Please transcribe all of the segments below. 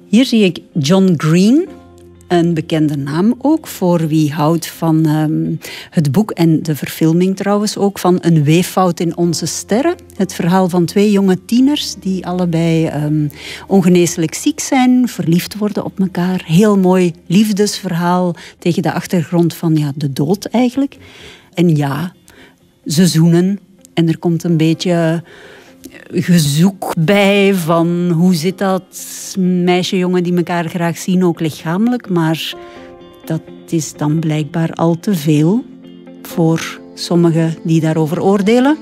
Hier zie ik John Green, een bekende naam ook voor wie houdt van het boek en de verfilming trouwens ook van Een weeffout in onze sterren. Het verhaal van 2 jonge tieners die allebei ongeneeslijk ziek zijn, verliefd worden op elkaar. Heel mooi liefdesverhaal tegen de achtergrond van de dood eigenlijk. En ja, ze zoenen en er komt een beetje gezoek bij van hoe zit dat, meisje, jongen die elkaar graag zien, ook lichamelijk. Maar dat is dan blijkbaar al te veel voor sommigen die daarover oordelen.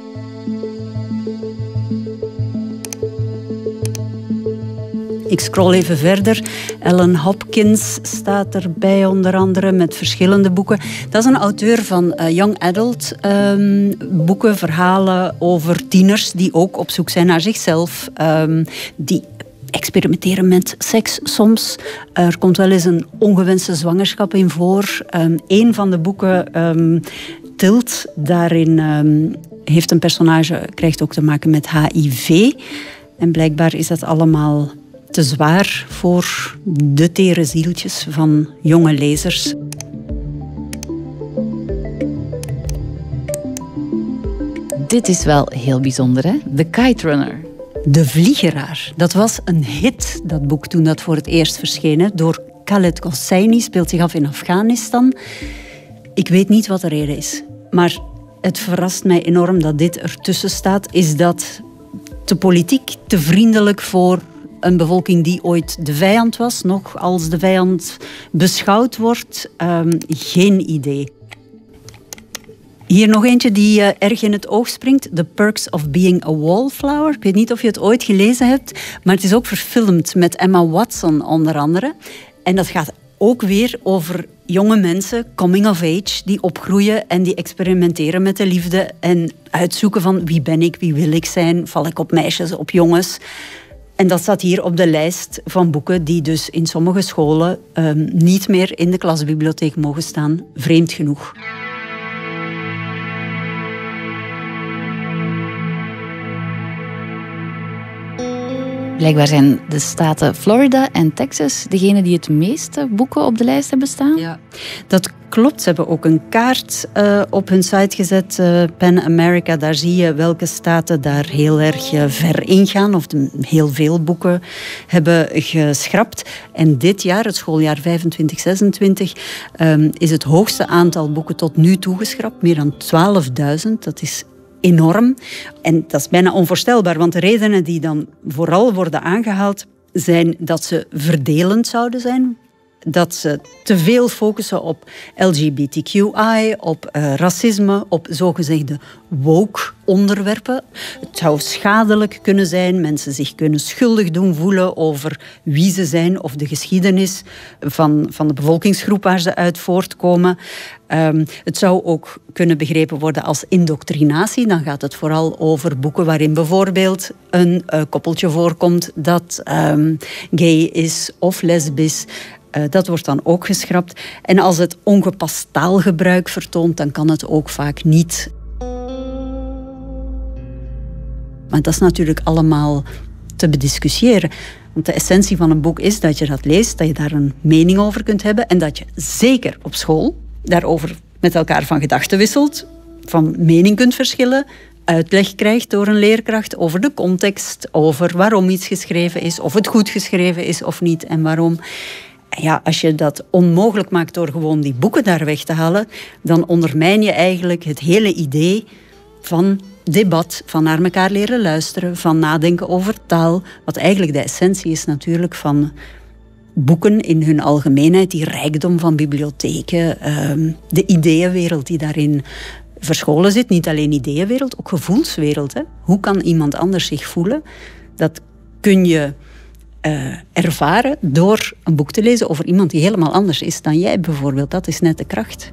Ik scroll even verder. Ellen Hopkins staat erbij, onder andere, met verschillende boeken. Dat is een auteur van young adult boeken, verhalen over tieners die ook op zoek zijn naar zichzelf. Die experimenteren met seks soms. Er komt wel eens een ongewenste zwangerschap in voor. Een van de boeken, Tilt, daarin heeft een personage, krijgt ook te maken met HIV. En blijkbaar is dat allemaal te zwaar voor de tere zieltjes van jonge lezers. Dit is wel heel bijzonder, hè? The Kite Runner. De Vliegeraar. Dat was een hit, dat boek, toen dat voor het eerst verscheen. Hè? Door Khaled Hosseini, speelt zich af in Afghanistan. Ik weet niet wat de reden is. Maar het verrast mij enorm dat dit ertussen staat. Is dat te politiek, te vriendelijk voor een bevolking die ooit de vijand was, nog als de vijand beschouwd wordt? Geen idee. Hier nog eentje die erg in het oog springt. The Perks of Being a Wallflower. Ik weet niet of je het ooit gelezen hebt, maar het is ook verfilmd met Emma Watson onder andere. En dat gaat ook weer over jonge mensen, coming of age, die opgroeien en die experimenteren met de liefde en uitzoeken van wie ben ik, wie wil ik zijn, val ik op meisjes, op jongens. En dat staat hier op de lijst van boeken die dus in sommige scholen niet meer in de klasbibliotheek mogen staan. Vreemd genoeg. Blijkbaar zijn de staten Florida en Texas degene die het meeste boeken op de lijst hebben staan. Ja, dat klopt. Ze hebben ook een kaart op hun site gezet, Pen America. Daar zie je welke staten daar heel erg ver ingaan of heel veel boeken hebben geschrapt. En dit jaar, het schooljaar 25-26, is het hoogste aantal boeken tot nu toe geschrapt. Meer dan 12.000. Dat is enorm. En dat is bijna onvoorstelbaar, want de redenen die dan vooral worden aangehaald zijn dat ze verdelend zouden zijn. Dat ze te veel focussen op LGBTQI, op racisme, op zogezegde woke onderwerpen. Het zou schadelijk kunnen zijn, mensen zich kunnen schuldig doen voelen over wie ze zijn of de geschiedenis van de bevolkingsgroep waar ze uit voortkomen. Het zou ook kunnen begrepen worden als indoctrinatie. Dan gaat het vooral over boeken waarin bijvoorbeeld een koppeltje voorkomt dat gay is of lesbisch. Dat wordt dan ook geschrapt. En als het ongepast taalgebruik vertoont, dan kan het ook vaak niet. Maar dat is natuurlijk allemaal te bediscussiëren. Want de essentie van een boek is dat je dat leest, dat je daar een mening over kunt hebben en dat je zeker op school daarover met elkaar van gedachten wisselt, van mening kunt verschillen, uitleg krijgt door een leerkracht over de context, over waarom iets geschreven is, of het goed geschreven is of niet en waarom. Ja, als je dat onmogelijk maakt door gewoon die boeken daar weg te halen, dan ondermijn je eigenlijk het hele idee van debat, van naar elkaar leren luisteren, van nadenken over taal, wat eigenlijk de essentie is natuurlijk van boeken in hun algemeenheid, die rijkdom van bibliotheken, de ideeënwereld die daarin verscholen zit. Niet alleen ideeënwereld, ook gevoelswereld. Hè? Hoe kan iemand anders zich voelen? Dat kun je ervaren door een boek te lezen over iemand die helemaal anders is dan jij bijvoorbeeld. Dat is net de kracht.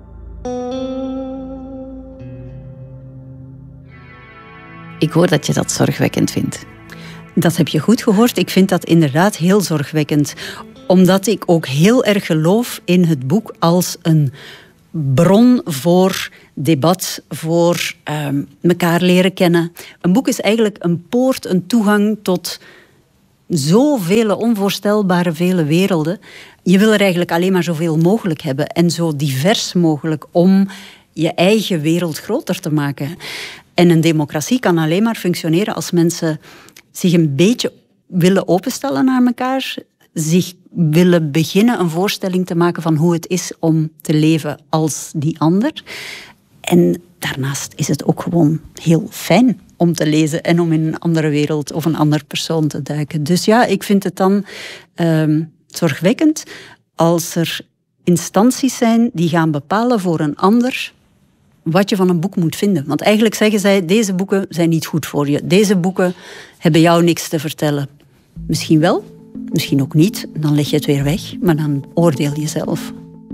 Ik hoor dat je dat zorgwekkend vindt. Dat heb je goed gehoord. Ik vind dat inderdaad heel zorgwekkend. Omdat ik ook heel erg geloof in het boek als een bron voor debat, voor elkaar leren kennen. Een boek is eigenlijk een poort, een toegang tot zoveel onvoorstelbare vele werelden. Je wil er eigenlijk alleen maar zoveel mogelijk hebben en zo divers mogelijk om je eigen wereld groter te maken. En een democratie kan alleen maar functioneren als mensen zich een beetje willen openstellen naar elkaar, zich willen beginnen een voorstelling te maken van hoe het is om te leven als die ander. En daarnaast is het ook gewoon heel fijn om te lezen en om in een andere wereld of een ander persoon te duiken. Dus ja, ik vind het dan zorgwekkend als er instanties zijn die gaan bepalen voor een ander wat je van een boek moet vinden. Want eigenlijk zeggen zij, deze boeken zijn niet goed voor je. Deze boeken hebben jou niks te vertellen. Misschien wel, misschien ook niet. Dan leg je het weer weg, maar dan oordeel je zelf.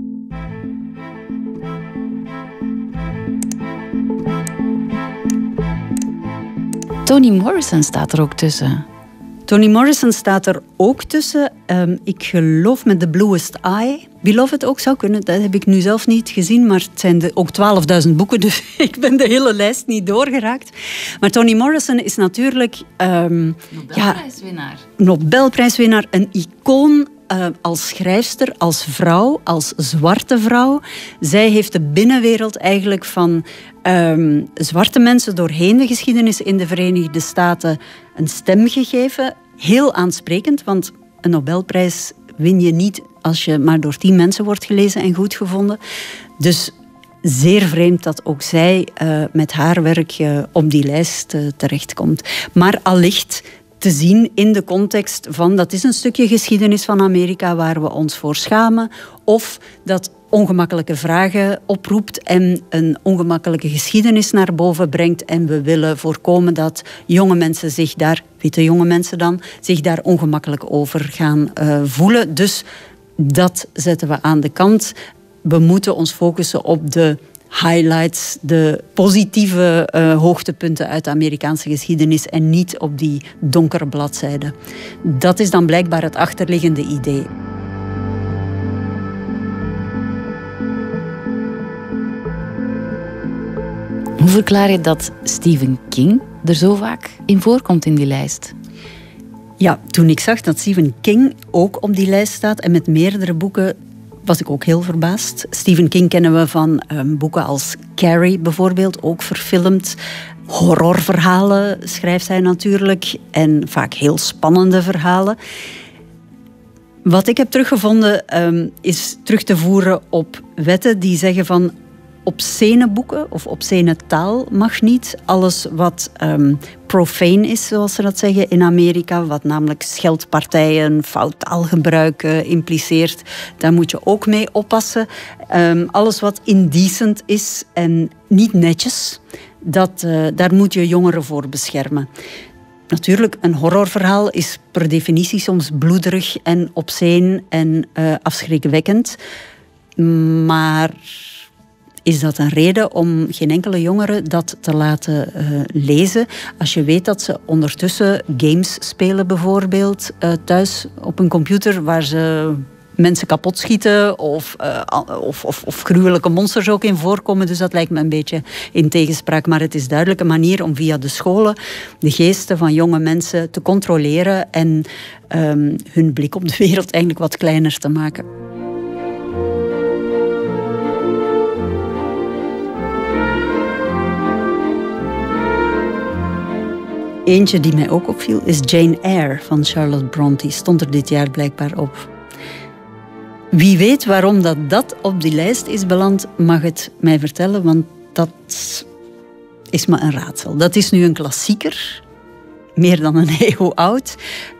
Toni Morrison staat er ook tussen. Toni Morrison staat er ook tussen. Ik geloof met The Bluest Eye. Beloved ook zou kunnen. Dat heb ik nu zelf niet gezien. Maar het zijn ook 12.000 boeken. Dus ik ben de hele lijst niet doorgeraakt. Maar Toni Morrison is natuurlijk... Nobelprijswinnaar. Nobelprijswinnaar. Een icoon als schrijfster, als vrouw, als zwarte vrouw. Zij heeft de binnenwereld eigenlijk van zwarte mensen doorheen de geschiedenis in de Verenigde Staten een stem gegeven. Heel aansprekend, want een Nobelprijs win je niet als je maar door 10 mensen wordt gelezen en goed gevonden. Dus zeer vreemd dat ook zij met haar werk op die lijst terechtkomt. Maar allicht te zien in de context van dat is een stukje geschiedenis van Amerika waar we ons voor schamen, of dat ongemakkelijke vragen oproept en een ongemakkelijke geschiedenis naar boven brengt en we willen voorkomen dat jonge mensen zich daar, witte jonge mensen dan, zich daar ongemakkelijk over gaan voelen. Dus dat zetten we aan de kant. We moeten ons focussen op de highlights, de positieve hoogtepunten uit de Amerikaanse geschiedenis en niet op die donkere bladzijden. Dat is dan blijkbaar het achterliggende idee. Hoe verklaar je dat Stephen King er zo vaak in voorkomt in die lijst? Ja, toen ik zag dat Stephen King ook op die lijst staat en met meerdere boeken, was ik ook heel verbaasd. Stephen King kennen we van boeken als Carrie bijvoorbeeld, ook verfilmd. Horrorverhalen schrijft hij natuurlijk en vaak heel spannende verhalen. Wat ik heb teruggevonden is terug te voeren op wetten die zeggen van obscene boeken of obscene taal mag niet. Alles wat profane is, zoals ze dat zeggen in Amerika, wat namelijk scheldpartijen, fout taalgebruik impliceert, daar moet je ook mee oppassen. Alles wat indecent is en niet netjes, daar moet je jongeren voor beschermen. Natuurlijk, een horrorverhaal is per definitie soms bloederig en obscene en afschrikwekkend. Maar is dat een reden om geen enkele jongere dat te laten lezen? Als je weet dat ze ondertussen games spelen bijvoorbeeld thuis op een computer waar ze mensen kapot schieten of gruwelijke monsters ook in voorkomen. Dus dat lijkt me een beetje in tegenspraak. Maar het is duidelijk een manier om via de scholen de geesten van jonge mensen te controleren en hun blik op de wereld eigenlijk wat kleiner te maken. Eentje die mij ook opviel is Jane Eyre van Charlotte Brontë. Stond er dit jaar blijkbaar op. Wie weet waarom dat op die lijst is beland, mag het mij vertellen, want dat is me een raadsel. Dat is nu een klassieker, meer dan een eeuw oud.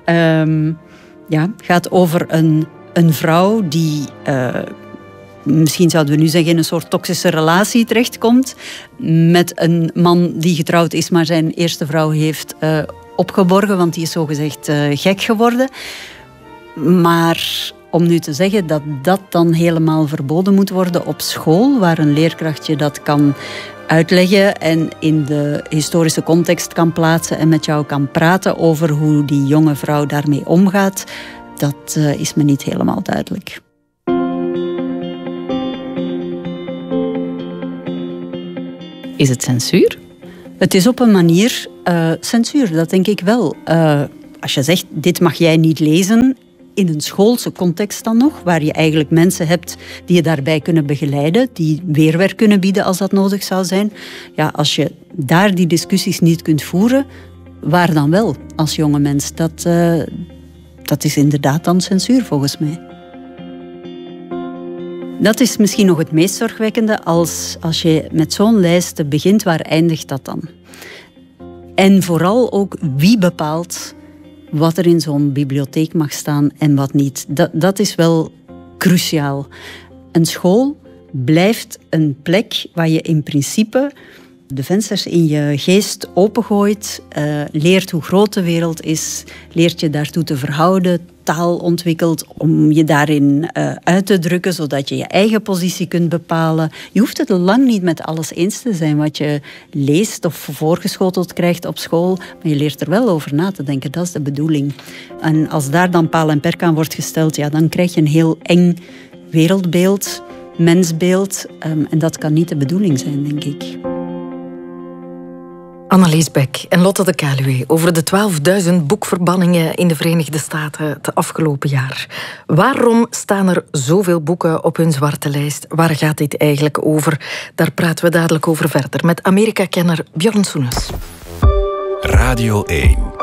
Gaat over een vrouw die misschien zouden we nu zeggen in een soort toxische relatie terechtkomt met een man die getrouwd is, maar zijn eerste vrouw heeft opgeborgen, want die is zogezegd gek geworden. Maar om nu te zeggen dat dat dan helemaal verboden moet worden op school, waar een leerkrachtje dat kan uitleggen en in de historische context kan plaatsen en met jou kan praten over hoe die jonge vrouw daarmee omgaat, dat is me niet helemaal duidelijk. Is het censuur? Het is op een manier censuur, dat denk ik wel. als je zegt, dit mag jij niet lezen, in een schoolse context dan nog, waar je eigenlijk mensen hebt die je daarbij kunnen begeleiden, die weerwerk kunnen bieden als dat nodig zou zijn. Ja, als je daar die discussies niet kunt voeren, waar dan wel als jonge mens? Dat is inderdaad dan censuur volgens mij. Dat is misschien nog het meest zorgwekkende. Als je met zo'n lijst begint, waar eindigt dat dan? En vooral ook wie bepaalt wat er in zo'n bibliotheek mag staan en wat niet. Dat is wel cruciaal. Een school blijft een plek waar je in principe de vensters in je geest opengooit, leert hoe groot de wereld is, leert je daartoe te verhouden, taal ontwikkelt om je daarin uit te drukken, zodat je je eigen positie kunt bepalen. Je hoeft het lang niet met alles eens te zijn wat je leest of voorgeschoteld krijgt op school, maar je leert er wel over na te denken. Dat is de bedoeling. En als daar dan paal en perk aan wordt gesteld, ja, dan krijg je een heel eng wereldbeeld, mensbeeld, en dat kan niet de bedoeling zijn, denk ik. Annelies Beck en Lotte de Kaluwe over de 12.000 boekverbanningen in de Verenigde Staten het afgelopen jaar. Waarom staan er zoveel boeken op hun zwarte lijst? Waar gaat dit eigenlijk over? Daar praten we dadelijk over verder met Amerika-kenner Björn Soenens. Radio 1.